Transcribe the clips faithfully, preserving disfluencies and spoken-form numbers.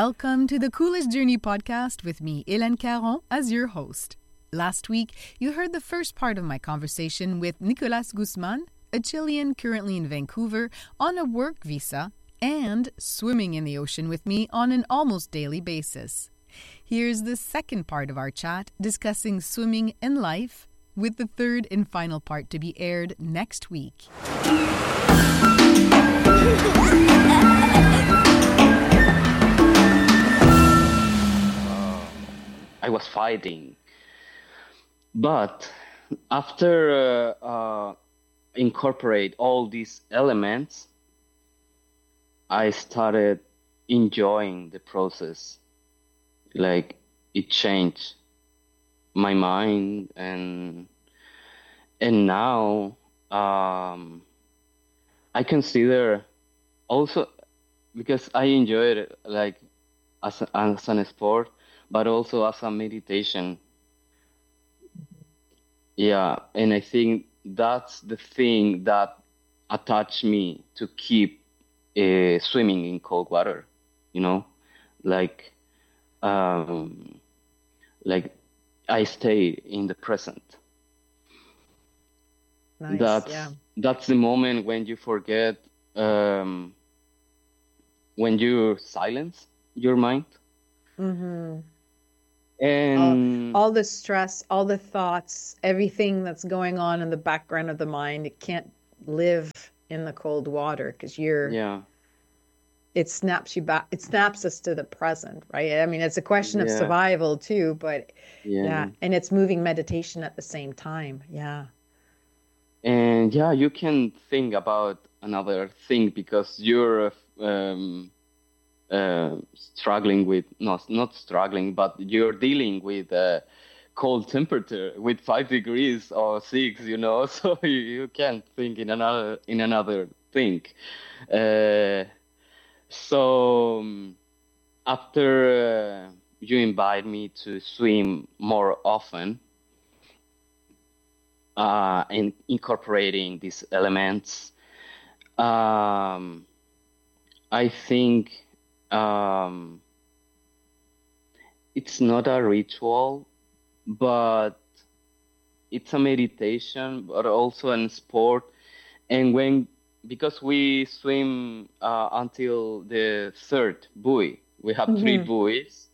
Welcome to the Coolest Journey podcast with me, Hélène Caron, as your host. Last week, you heard the first part of my conversation with Nicolas Guzman, a Chilean currently in Vancouver on a work visa and swimming in the ocean with me on an almost daily basis. Here's the second part of our chat discussing swimming and life, with the third and final part to be aired next week. I was fighting, but after uh, uh, incorporate all these elements, I started enjoying the process. Like it changed my mind, and and now um, I consider also because I enjoy it like as a, as an sport, but also as a meditation. Yeah, and I think that's the thing that attached me to keep uh, swimming in cold water, you know, like um, like I stay in the present. Nice, That's yeah. that's the moment when you forget, um, when you silence your mind. Mm-hmm. All, And all the stress, all the thoughts, everything that's going on in the background of the mind, it can't live in the cold water because you're, yeah, it snaps you back, it snaps us to the present, right? I mean, it's a question of yeah, survival too, but yeah, yeah. and it's moving meditation at the same time. Yeah. And yeah, you can think about another thing because you're um, uh, struggling with, not not struggling, but you're dealing with uh, cold temperature with five degrees or six, you know. So you, you can't think in another in another thing. Uh, so um, after uh, you invite me to swim more often, uh, and incorporating these elements, um, I think um, it's not a ritual, but it's a meditation, but also a sport. And when, because we swim uh, until the third buoy, we have three Mm-hmm. buoys,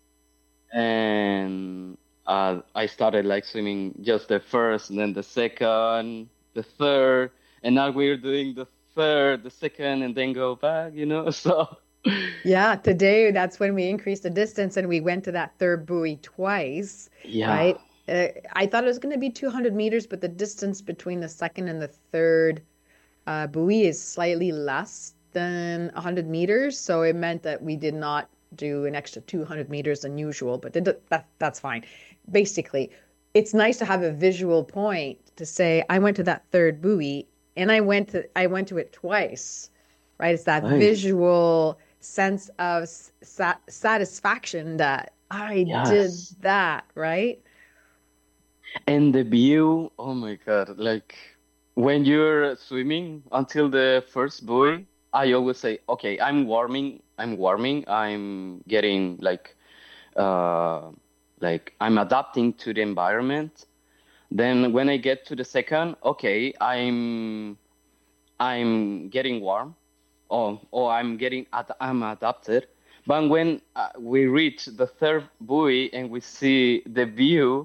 and uh, I started like swimming just the first, and then the second, the third, and now we're doing the third, the second, and then go back, you know. So Yeah, today that's when we increased the distance and we went to that third buoy twice, yeah, right? Uh, I thought it was going to be two hundred meters, but the distance between the second and the third uh, buoy is slightly less than one hundred meters. So it meant that we did not do an extra two hundred meters than usual, but it, that, that's fine. Basically, it's nice to have a visual point to say, I went to that third buoy and I went to I went to it twice, right? It's that nice. visual sense of sa- satisfaction that I did Yes. that, right? And the view, oh my God, like when you're swimming until the first buoy, I always say, okay, I'm warming, I'm warming, I'm getting like uh like I'm adapting to the environment. Then when I get to the second, okay, I'm I'm getting warm, or or I'm getting ad I'm adapted. But when uh, we reach the third buoy and we see the view,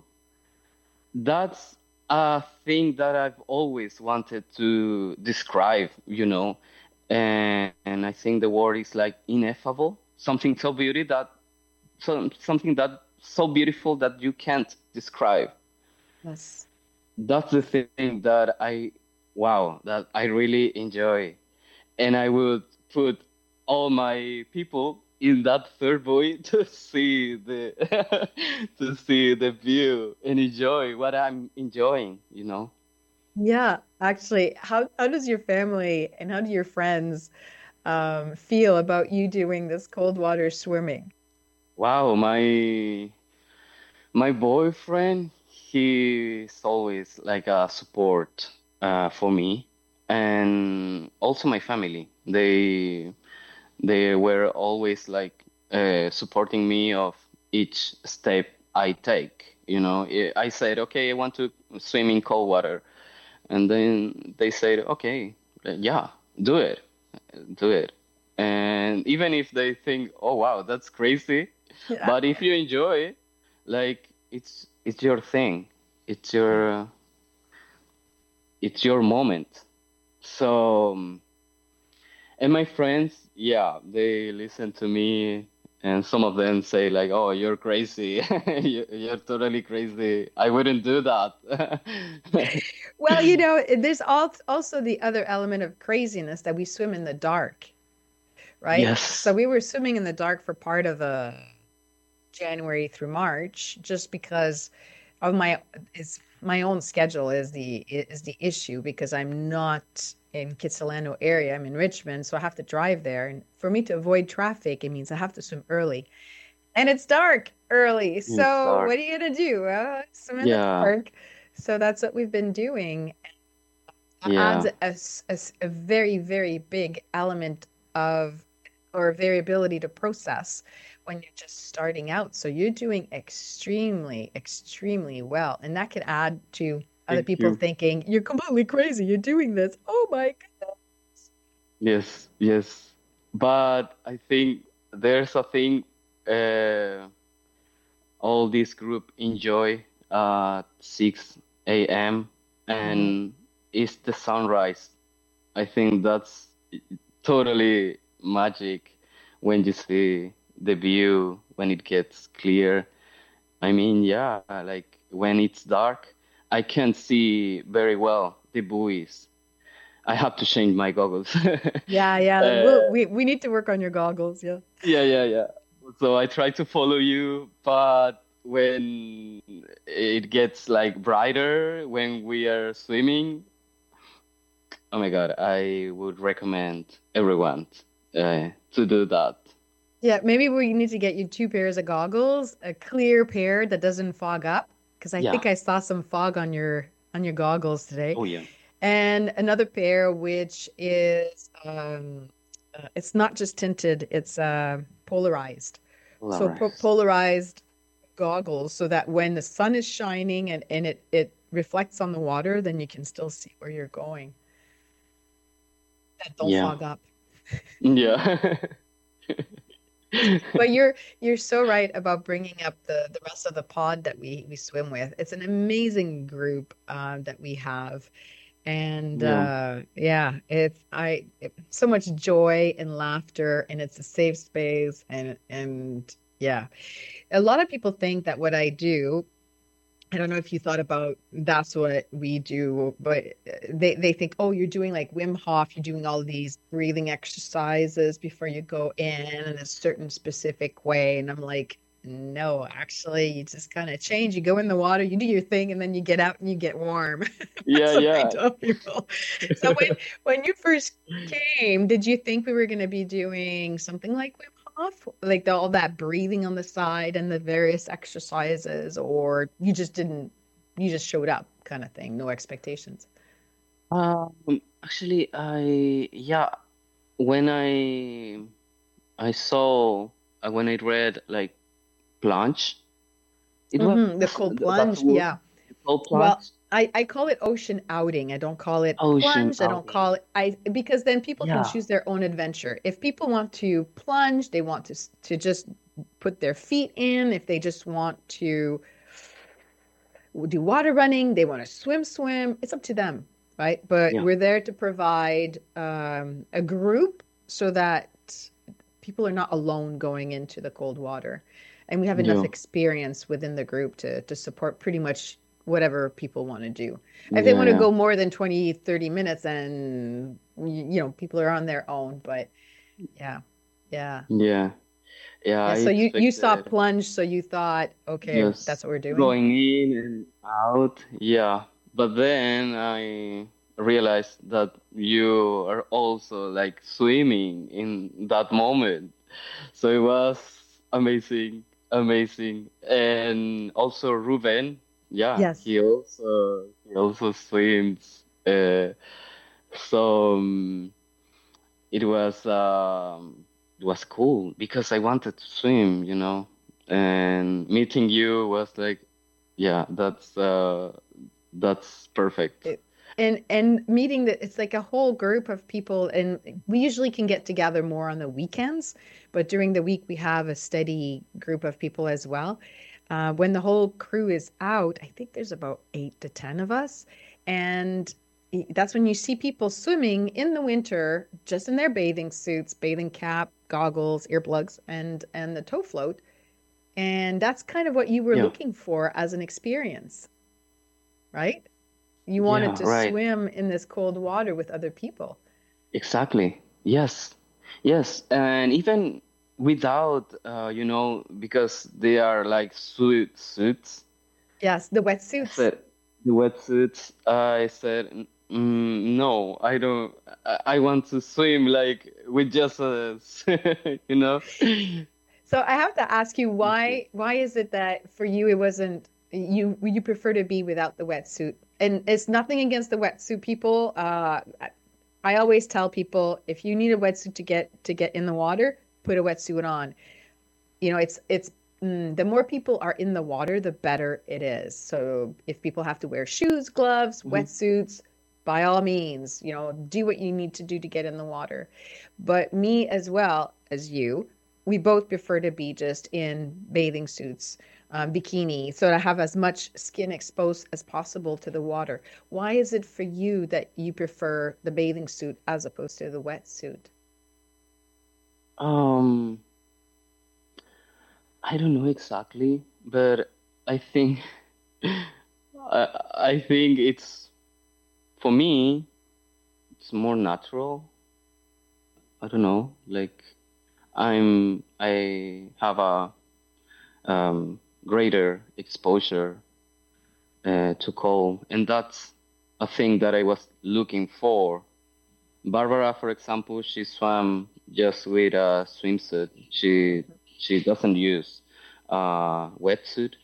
that's a thing that I've always wanted to describe, you know, and and I think the word is like ineffable, something so beauty that so, something that so beautiful that you can't describe. Yes. That's the thing that I, wow, that I really enjoy. And I would put all my people in that third buoy to see the to see the view and enjoy what I'm enjoying, you know. Yeah, actually, how how does your family and how do your friends um, feel about you doing this cold water swimming? Wow, my my boyfriend, he's always like a support uh, for me, and also my family. They they were always like uh, supporting me of each step I take. You know, I I said, okay, I want to swim in cold water, and then they said, okay, uh, yeah, do it, do it. And even if they think, oh wow, that's crazy, Yeah. but if you enjoy it, like it's it's your thing, it's your it's your moment. So, um, and my friends, yeah, they listen to me, and some of them say like, "Oh, you're crazy. You- You're totally crazy. I wouldn't do that." Well, you know, there's al- also the other element of craziness that we swim in the dark, right? So Yes. we were swimming in the dark for part of uh, January through March, just because of my is my own schedule is the is the issue because I'm not in Kitsilano area. I'm in Richmond, so I have to drive there. And for me to avoid traffic, it means I have to swim early. And it's dark early. It's So dark. what are you gonna do? Uh, swim in the Yeah, dark. So that's what we've been doing. Adds yeah. a, s- a s- a very, very big element of or variability to process when you're just starting out. So you're doing extremely, extremely well. And that could add to other Thank people you. thinking, you're completely crazy. You're doing this. Oh my goodness. Yes, yes. But I think there's a thing uh, all this group enjoy at six a m Mhm. and it's the sunrise. I think that's totally magic when you see the view when it gets clear. I mean, yeah, like when it's dark, I can't see very well the buoys. I have to change my goggles. Yeah, yeah. Uh, We'll, we we need to work on your goggles. Yeah. yeah, yeah, yeah. So I try to follow you, but when it gets like brighter when we are swimming, oh my God, I would recommend everyone uh, to do that. Yeah, maybe we need to get you two pairs of goggles, a clear pair that doesn't fog up, because I Yeah. think I saw some fog on your on your goggles today, Oh yeah. and another pair which is um, uh, it's not just tinted, it's uh, polarized. So po Polarized. polarized goggles, so that when the sun is shining and and it it reflects on the water, then you can still see where you're going. That don't Yeah. fog up. Yeah. But you're you're so right about bringing up the the rest of the pod that we we swim with. It's an amazing group uh, that we have, and Yeah. uh, yeah, it's I it, so much joy and laughter, and it's a safe space, and and yeah, a lot of people think that what I do. I don't know if you thought about that's what we do, but uh, they they think, oh, you're doing like Wim Hof, you're doing all these breathing exercises before you go in in a certain specific way. And I'm like, no, actually, you just kind of change. You go in the water, you do your thing, and then you get out and you get warm. Yeah, That's what I yeah. tell people. So when when you first came, did you think we were going to be doing something like Wim Hof, like the, all that breathing on the side and the various exercises, or you just didn't, you just showed up kind of thing, no expectations? Um, actually, I yeah, when I I saw uh, when I read like plunge, it was Hmm The cold that's plunge, word. yeah. It's called Well, plunge. I, I call it ocean outing. I don't call it Ocean plunge. I don't outing. call it I because then people can Yeah. choose their own adventure. If people want to plunge, they want to s- to just put their feet in. If they just want to do water running, they want to swim, swim. It's up to them, right? But Yeah. we're there to provide um, a group so that people are not alone going into the cold water. And we have enough Yeah. experience within the group to, to support pretty much whatever people want to do. If they Yeah, want to yeah. go more than twenty, thirty minutes, then, you know, people are on their own. But yeah, yeah. Yeah. Yeah, Yeah. I So you, you saw expected plunge, so you thought, okay, that's just what we're doing. going in and out. Yeah. But then I realized that you are also like swimming in that moment. So it was amazing, amazing. And also Ruben, yeah, Yes. he also he also swims. Uh, so um, it was. Um, it was cool because I wanted to swim, you know. And meeting you was like, yeah, that's uh that's perfect. It, and and meeting that it's like a whole group of people, and we usually can get together more on the weekends, but during the week we have a steady group of people as well. Uh, when the whole crew is out, I think there's about eight to ten of us, and that's when you see people swimming in the winter, just in their bathing suits, bathing cap, goggles, earplugs, and and the tow float, and that's kind of what you were Yeah, looking for as an experience, right? You wanted yeah, to right. swim in this cold water with other people. Exactly. Yes. Yes. And even without uh, you know, because they are like suit suits. Yes, the I wetsuits. said the wetsuits. I said, mm, no, I don't. I, I want to swim like with just a, you know. So I have to ask you, Okay. why why is it that for you it wasn't, you you prefer to be without the wetsuit? And it's nothing against the wetsuit people. Uh, I, I always tell people, if you need a wetsuit to get to get in the water, put a wetsuit on. You know, it's it's mm, the more people are in the water, the better it is. So if people have to wear shoes, gloves, Mhm. wetsuits, by all means, you know, do what you need to do to get in the water. But me as well as you, we both prefer to be just in bathing suits, um, bikini, so to have as much skin exposed as possible to the water. Why is it for you that you prefer the bathing suit as opposed to the wetsuit? Um, I don't know exactly, but I think I I think it's for me it's more natural. I don't know, like I'm I have a um, greater exposure uh, to cold, and that's a thing that I was looking for. Barbara, for example, she swam just with a swimsuit. She she doesn't use a wetsuit.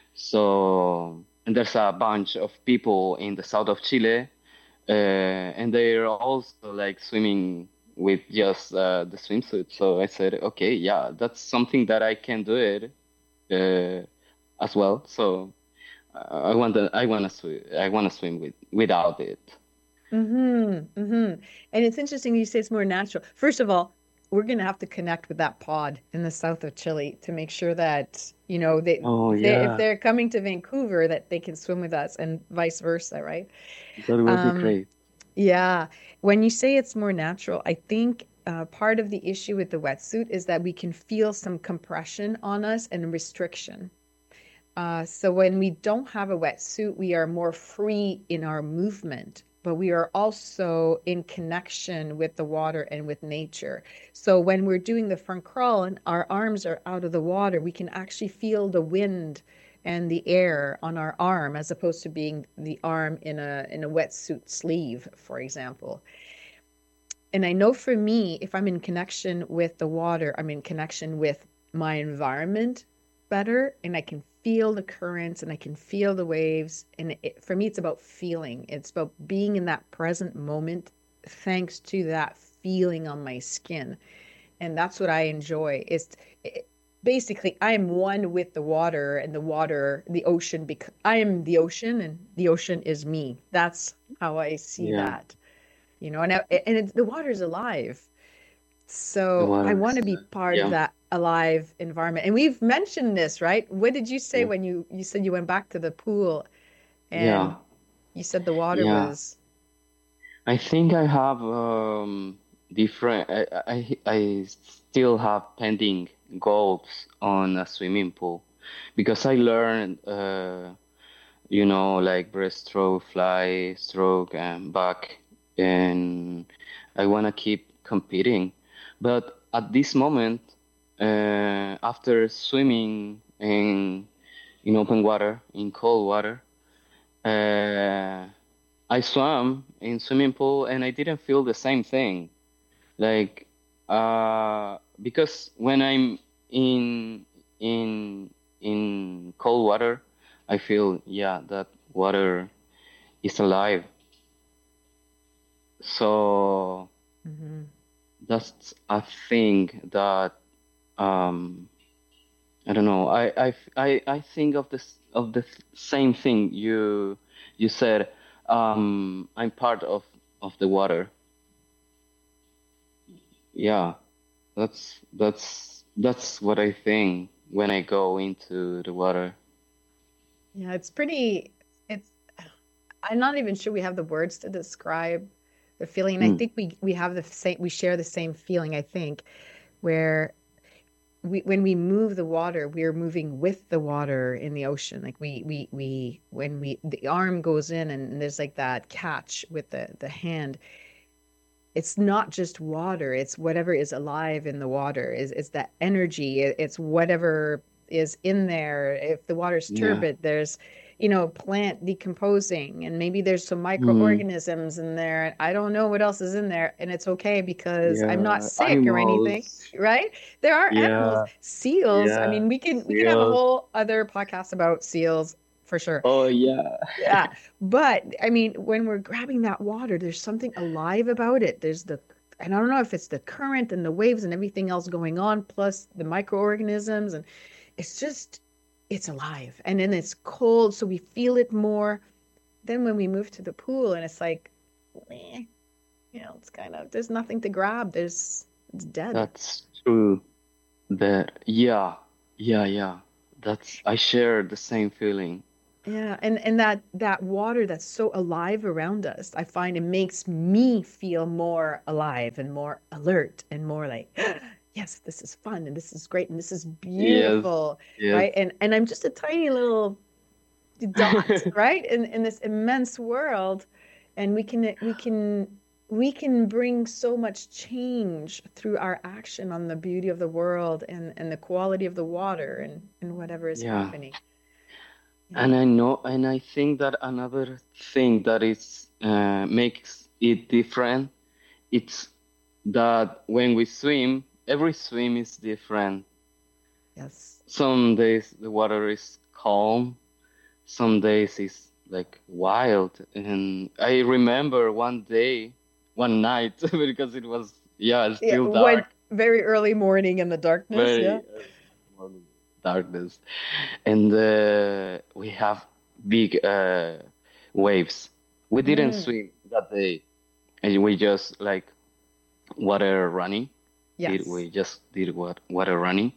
So, and there's a bunch of people in the south of Chile, uh, and they're also like swimming with just uh, the swimsuit. So I said, okay, yeah, that's something that I can do it uh, as well. So uh, I want to, I want to swim, I want to swim with without it. Mm-hmm. Mm-hmm. And it's interesting you say it's more natural. First of all, we're going to have to connect with that pod in the south of Chile to make sure that, you know, they Oh if they if yeah, they're coming to Vancouver that they can swim with us and vice versa, right? that would be Um, great. yeah. When you say it's more natural, I think uh, part of the issue with the wetsuit is that we can feel some compression on us and restriction. Uh, so when we don't have a wetsuit, we are more free in our movement, but we are also in connection with the water and with nature. So when we're doing the front crawl and our arms are out of the water, we can actually feel the wind and the air on our arm as opposed to being the arm in a in a wetsuit sleeve, for example. And I know for me, if I'm in connection with the water, I'm in connection with my environment better, and I can feel the currents and I can feel the waves. And it, for me, it's about feeling. It's about being in that present moment thanks to that feeling on my skin. And that's what I enjoy. It's it, basically I am one with the water, and the water, the ocean, because I am the ocean and the ocean is me. That's how I see Yeah, that, you know, and I, and it's, the water's alive. the So I water want is to be alive. part of Yeah, that alive environment. And we've mentioned this, right? What did you say yeah, when you you said you went back to the pool and yeah, you said the water yeah. was I think I have um different. I, I I still have pending goals on a swimming pool because I learned uh you know like breaststroke, fly, stroke, and back, and I wanna keep competing. But at this moment, uh, after swimming in in open water, in cold water. Uh, I swam in swimming pool and I didn't feel the same thing. Like, uh, because when I'm in in in cold water, I feel yeah that water is alive. So Mhm. that's a thing that um I don't know. I I I, I think of this of the same thing you you said. Um, I'm part of of the water. Yeah, that's that's that's what I think when I go into the water. Yeah, it's pretty, it's, I'm not even sure we have the words to describe the feeling. And I Mm, think we we have the same, we share the same feeling, I think, where we when we move the water, we are moving with the water in the ocean. Like we we we when we the arm goes in and there's like that catch with the the hand, it's not just water, it's whatever is alive in the water, is it's that energy, it's whatever is in there. If the water's yeah. turbid, there's, you know, plant decomposing, and maybe there's some Mm, microorganisms in there. I don't know what else is in there, and it's okay because I'm not yeah. sick or anything, Animals. right? There are animals, Yeah. seals. I Yeah. mean, we can we can have a Seals. whole other podcast about seals for sure. Oh yeah. Yeah. But I mean, when we're grabbing that water, there's something alive about it. There's the, and I don't know if it's the current and the waves and everything else going on, plus the microorganisms. And it's just, it's alive. And then it's cold, so we feel it more. Then when we move to the pool and it's like, eh, you know, it's kind of, there's nothing to grab. There's, it's dead. That's true. The yeah. Yeah, yeah. That's I share the same feeling. Yeah, and and that that water that's so alive around us, I find it makes me feel more alive and more alert and more like, yes, this is fun and this is great and this is Yes. beautiful, Yes. right? And and I'm just a tiny little dot, right? In in this immense world, and we can we can we can bring so much change through our action on the beauty of the world and and the quality of the water and and whatever is Yeah. happening. Yeah. And I know, and I think that another thing that is uh, makes it different, it's that when we swim, every swim is different. Yes. Some days the water is calm, some days it's like wild. And I remember one day, one night, because it was, yeah, Yeah, still one dark, very early morning in the darkness. Yeah. very early morning, darkness. And uh, we have big uh, waves. We didn't Mm, swim that day, and we just like water running. Did yes. we just did what water running?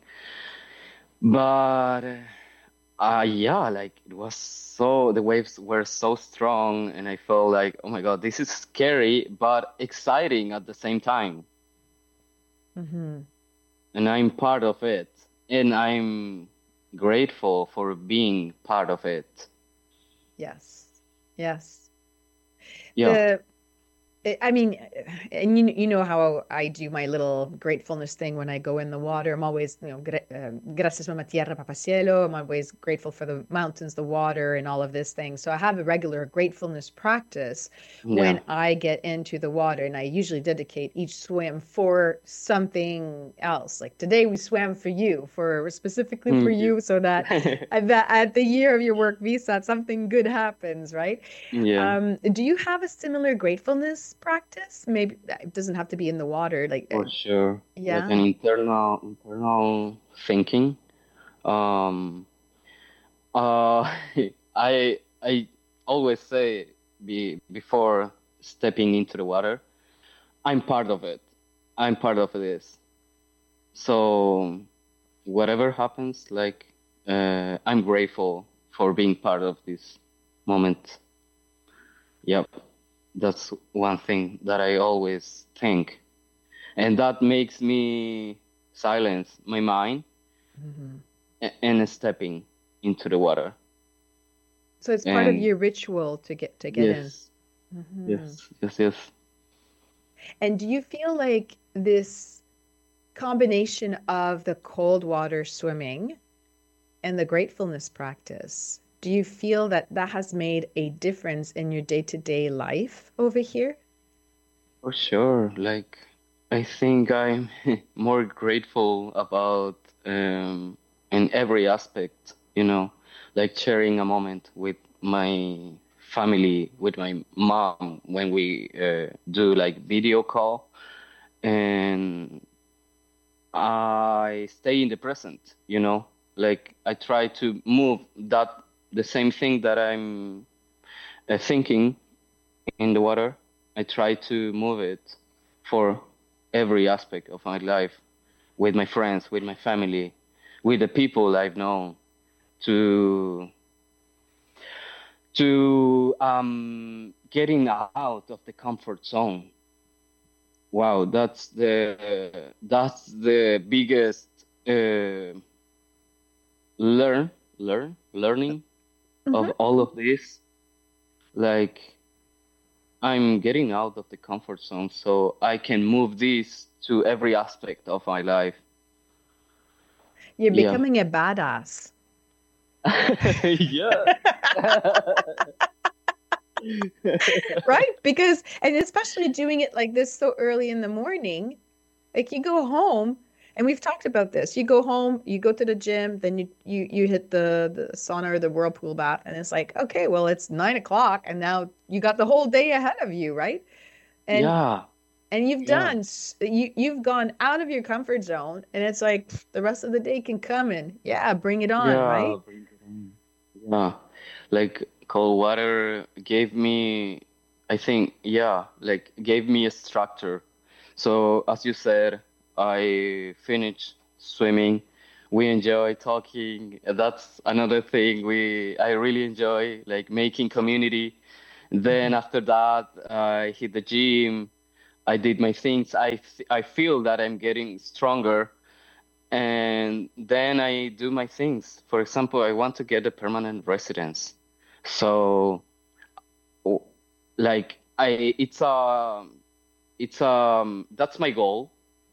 But uh, yeah, like it was so the waves were so strong, and I felt like, oh my God, this is scary but exciting at the same time. Hmm. And I'm part of it, and I'm grateful for being part of it. Yes. Yes. Yeah. The I I mean, and you you know how I do my little gratefulness thing when I go in the water. I'm always, you know, gra uh, gracias mamá tierra, papá cielo. I'm always grateful for the mountains, the water, and all of this thing. So I have a regular gratefulness practice Yeah. when I get into the water, and I usually dedicate each swim for something else. Like today we swam for you, for specifically for Thank you. you, so that at that at the year of your work visa, something good happens, right? Yeah, Um, do you have a similar gratefulness practice? Maybe it doesn't have to be in the water. Like, uh, for sure. Like yeah. an internal internal thinking. Um, uh, I I always say be before stepping into the water, I'm part of it. I'm part of this. So whatever happens, like uh, I'm grateful for being part of this moment. Yep, that's one thing that I always think, and that makes me silence my mind Hmm. a- and stepping into the water. So it's part of And your ritual to get to get in. yes, Hmm. yes, yes, yes. And do you feel like this combination of the cold water swimming and the gratefulness practice, do you feel that that has made a difference in your day-to-day life over here? For sure. Like, I think I'm more grateful about um, in every aspect, you know, like sharing a moment with my family, with my mom when we uh, do like video call. and I stay in the present, you know, like I try to move that the same thing that I'm uh, thinking in the water. I try to move it for every aspect of my life with my friends, with my family, with the people I've known to to um getting out of the comfort zone. Wow, that's the that's the biggest uh, learn learn learning of Hmm. all of this. Like I'm getting out of the comfort zone so I can move this to every aspect of my life. You're Yeah. becoming a badass. Yeah. Right? Because, and especially doing it like this so early in the morning, like you go home, and we've talked about this. You go home, you go to the gym, then you you you hit the the sauna or the whirlpool bath, and it's like, okay, well, it's nine o'clock, and now you got the whole day ahead of you, right? And Yeah. and you've Yeah. done s- you you've gone out of your comfort zone, and it's like pff, the rest of the day can come in. Yeah, bring it on, Yeah. right? Bring it in. Yeah. Like cold water gave me, I think, yeah, like gave me a structure. So as you said, I finished swimming. We enjoy talking. That's another thing we I really enjoy, like making community. Then Mhm. after that, I hit the gym. I did my things. I f- I feel that I'm getting stronger, and then I do my things. For example, I want to get a permanent residence. So, o- like I, it's a, it's um, that's my goal.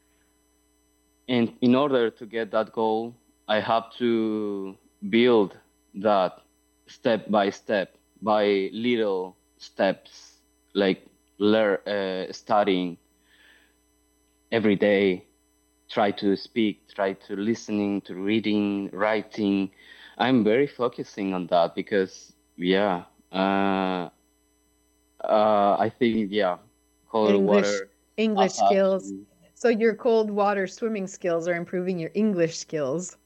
And in order to get that goal, I have to build that step by step, by little steps, like learn, uh, studying every day, try to speak, try to listening, to reading, writing. I'm very focusing on that because, yeah, uh, uh, I think, yeah, cold English water English has helped skills. me. So your cold water swimming skills are improving your English skills.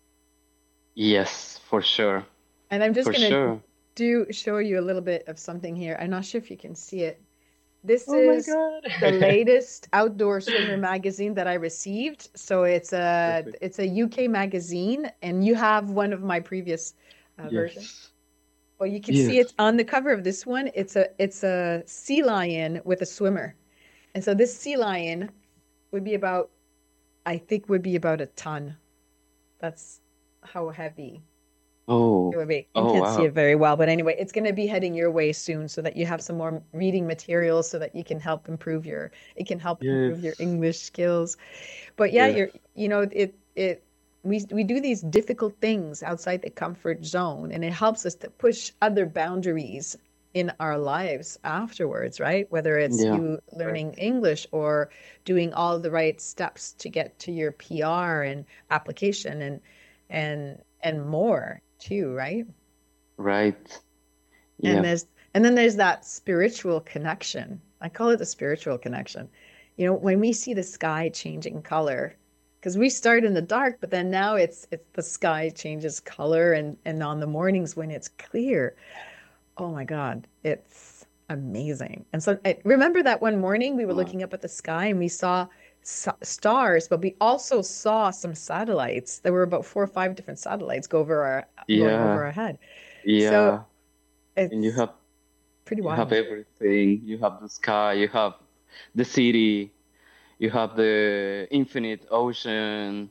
Yes, for sure, And I'm just for gonna sure. do show you a little bit of something here. I'm not sure if you can see it. This Oh my is God. the latest outdoor swimmer magazine that I received. So it's a Perfect. it's a U K magazine, and you have one of my previous uh, versions. Yes. Well, you can see Yes. it on the cover of this one. It's a it's a sea lion with a swimmer. And so this sea lion would be about, I think would be about a ton. That's how heavy it Oh, would be. You oh can't see wow. it very well, but anyway, it's going to be heading your way soon so that you have some more reading materials so that you can help improve your it can help improve your Yes. English skills. But yeah, Yes. you're you know it it we we do these difficult things outside the comfort zone, and it helps us to push other boundaries in our lives afterwards, right? Whether it's Yeah. you Right. learning English or doing all the right steps to get to your P R and application and and and more too, right? Right. And Yeah. there's and then there's that spiritual connection. I call it the spiritual connection. You know, when we see the sky changing color, because we start in the dark, but then now it's it's the sky changes color, and and on the mornings when it's clear, oh my God, it's amazing. And so I remember that one morning we were Uh, looking up at the sky and we saw s- stars, but we also saw some satellites. There were about four or five different satellites go over our going over yeah. our head. So Yeah. And you it's have pretty you have wild. everything. You have the sky, you have the city, you have the infinite ocean,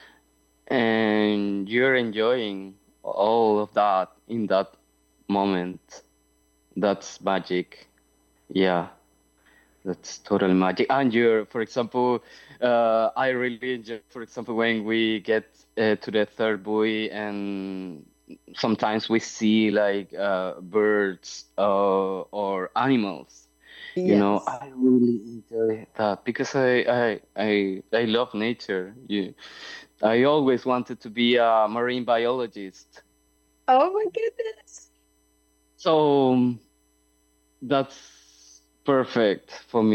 and you're enjoying all of that in that moment. That's magic. Yeah, that's total magic. And you're, for example, uh, I really enjoy, for example, when we get uh, to the third buoy and sometimes we see like uh, birds uh, or animals. You know, Yes. I really enjoy that because I I I I love nature. You, I always wanted to be a marine biologist. Oh my goodness. So um, that's perfect for me.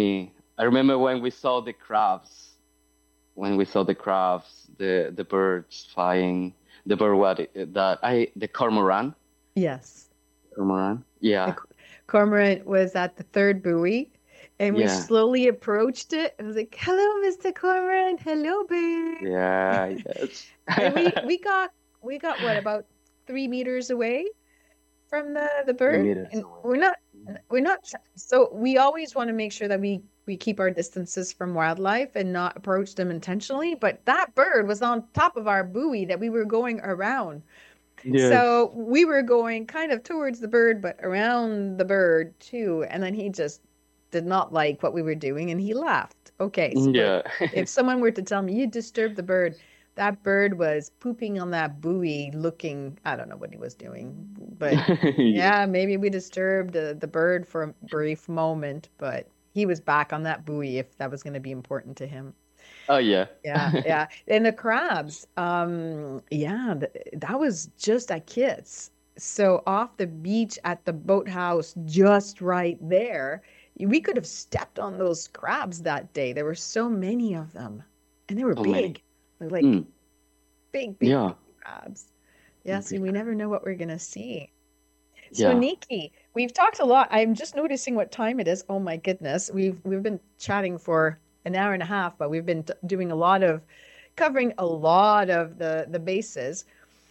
I remember when we saw the crabs, when we saw the crabs, the the birds flying, the bird what it- that I the cormorant, Yes. cormorant. The Yeah, c- cormorant was at the third buoy, and we yeah, slowly approached it. I was like, "Hello, Mister Cormorant. Hello, bird." yeah, yes. And we we got we got what, about three meters away from the the Three bird, meters and away. we're not we're not tr- so we always want to make sure that we we keep our distances from wildlife and not approach them intentionally. But that bird was on top of our buoy that we were going around. Yes. So we were going kind of towards the bird, but around the bird too. And then he just did not like what we were doing and he left. Okay, so, but Yeah. if someone were to tell me you disturbed the bird, that bird was pooping on that buoy looking, I don't know what he was doing, but Yeah. yeah, maybe we disturbed the, the bird for a brief moment, but he was back on that buoy if that was going to be important to him. Oh yeah. Yeah, yeah. And the crabs, um, yeah, th that was just at Kits. So off the beach at the boathouse, just right there, we could have stepped on those crabs that day. There were so many of them, and they were So many. big. They're like Mm. big, big, Yeah. big crabs. Yeah, see, we never know what we're gonna see. So Yeah. Nikki, we've talked a lot. I'm just noticing what time it is. Oh my goodness. We've we've been chatting for an hour and a half, but we've been t doing a lot of covering a lot of the the bases.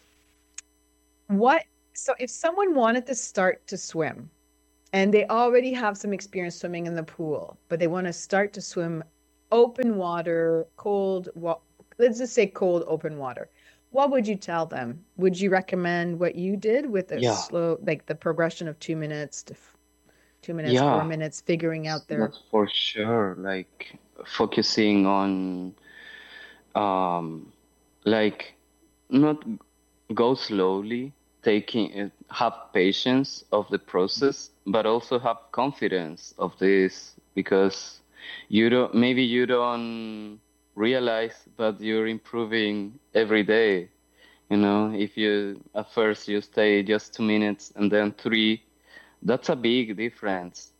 What so if someone wanted to start to swim and they already have some experience swimming in the pool, but they want to start to swim open water, cold wa let's just say cold open water. What would you tell them? Would you recommend what you did with a Yeah. slow, like the progression of two minutes to f- two minutes, four Yeah. minutes, figuring out their. That's for sure. Like focusing on um like not go slowly, taking it, have patience of the process, but also have confidence of this because you don't maybe you don't realize, but you're improving every day. You know, if you at first you stay just two minutes and then three, that's a big difference.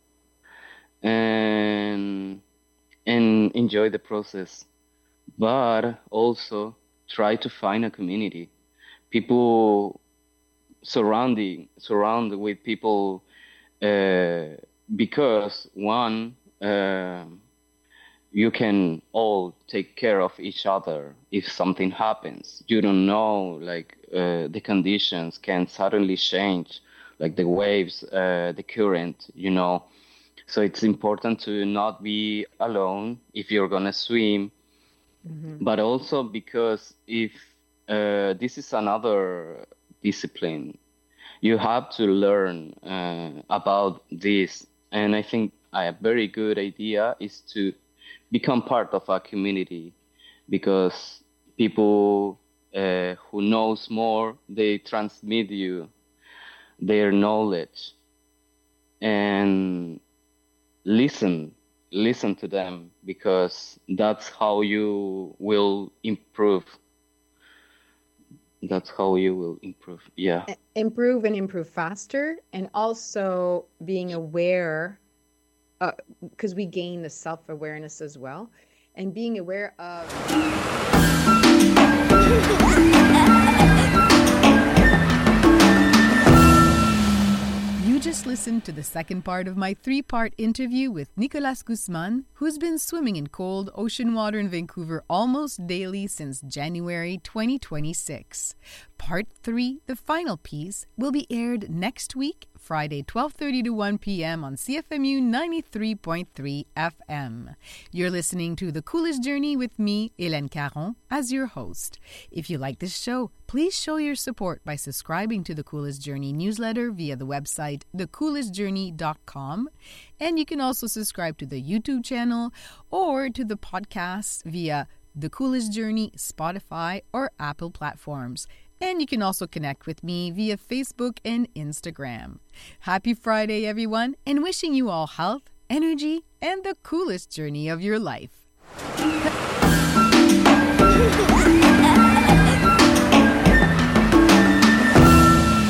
And and enjoy the process. But also try to find a community. People surrounding surround with people uh, because one uh, you can all take care of each other if something happens. You don't know, like uh, the conditions can suddenly change, like the waves, uh, the current, you know. So it's important to not be alone if you're gonna swim, Mhm. but also because if uh, this is another discipline, you have to learn uh, about this. And I think a very good idea is to become part of a community because people uh, who knows more, they transmit you their knowledge and listen listen to them because that's how you will improve. That's how you will improve. Yeah. I- Improve and improve faster, and also being aware, uh, because we gain the self-awareness as well, and being aware of. You just listened to the second part of my three-part interview with Nicolas Guzman, who's been swimming in cold ocean water in Vancouver almost daily since January twenty twenty-six. Part three, the final piece, will be aired next week, Friday, twelve thirty to one p.m. on C F M U ninety-three point three F M. You're listening to The Coolest Journey with me, Hélène Caron, as your host. If you like this show, please show your support by subscribing to The Coolest Journey newsletter via the website the coolest journey dot com. And you can also subscribe to the YouTube channel or to the podcast via The Coolest Journey, Spotify, or Apple platforms. And you can also connect with me via Facebook and Instagram. Happy Friday, everyone, and wishing you all health, energy, and the coolest journey of your life.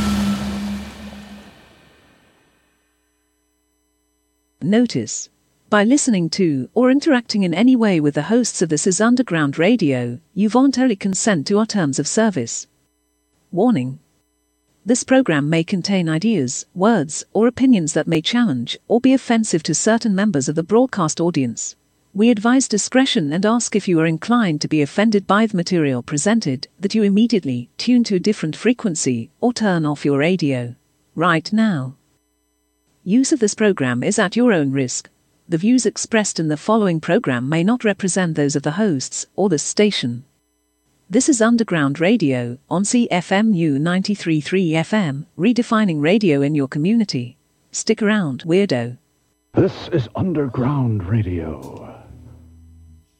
Notice: By listening to or interacting in any way with the hosts of This Is Underground Radio, you voluntarily consent to our terms of service. Warning. This program may contain ideas, words, or opinions that may challenge or be offensive to certain members of the broadcast audience. We advise discretion and ask, if you are inclined to be offended by the material presented, that you immediately tune to a different frequency or turn off your radio right now. Use of this program is at your own risk. The views expressed in the following program may not represent those of the hosts or the station. This is Underground Radio on C F M U ninety-three point three F M, redefining radio in your community. Stick around, weirdo. This is Underground Radio.